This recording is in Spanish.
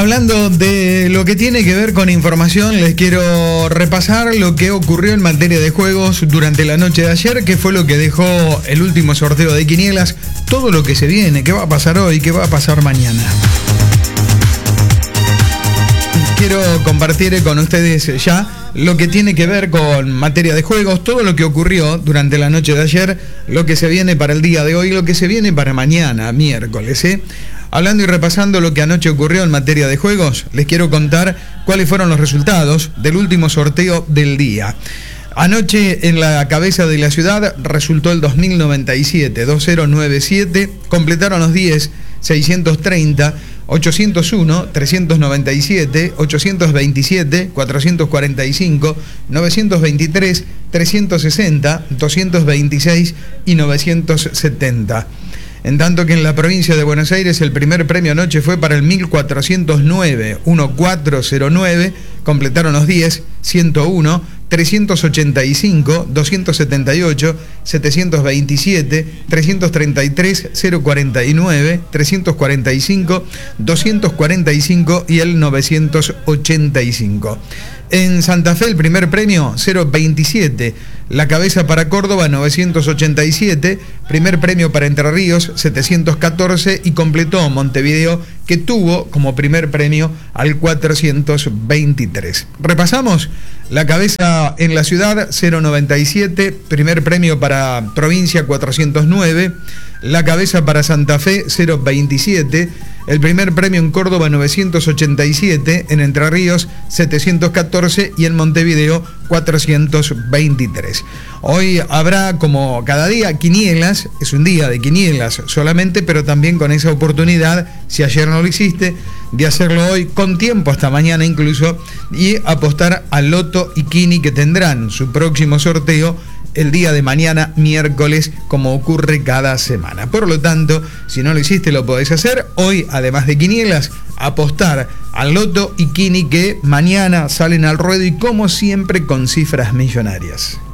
Hablando de lo que tiene que ver con información, les quiero repasar lo que ocurrió en materia de juegos durante la noche de ayer, que fue lo que dejó el último sorteo de quinielas, todo lo que se viene, qué va a pasar hoy, qué va a pasar mañana. Quiero compartir con ustedes ya lo que tiene que ver con materia de juegos, todo lo que ocurrió durante la noche de ayer, lo que se viene para el día de hoy, lo que se viene para mañana, miércoles, Hablando y repasando lo que anoche ocurrió en materia de juegos, les quiero contar cuáles fueron los resultados del último sorteo del día. Anoche en la cabeza de la ciudad resultó el 2097, 2097, completaron los 10, 630, 801, 397, 827, 445, 923, 360, 226 y 970. En tanto que en la provincia de Buenos Aires el primer premio anoche fue para el 1409, 1409, completaron los 10, 101, 385, 278, 727, 333, 049, 345, 245 y el 985. En Santa Fe el primer premio 027, la cabeza para Córdoba 987, primer premio para Entre Ríos 714 y completó Montevideo, que tuvo como primer premio al 423. Repasamos la cabeza en la ciudad 097, primer premio para provincia 409, la cabeza para Santa Fe 027, el primer premio en Córdoba 987, en Entre Ríos 714 y en Montevideo 423. Hoy habrá, como cada día, quinielas, es un día de quinielas solamente, pero también con esa oportunidad, si ayer no lo hiciste, de hacerlo hoy con tiempo, hasta mañana incluso, y apostar al Loto y Quini, que tendrán su próximo sorteo el día de mañana, miércoles, como ocurre cada semana. Por lo tanto, si no lo hiciste, lo podés hacer hoy, además de quinielas, apostar al Loto y Quini, que mañana salen al ruedo y como siempre con cifras millonarias.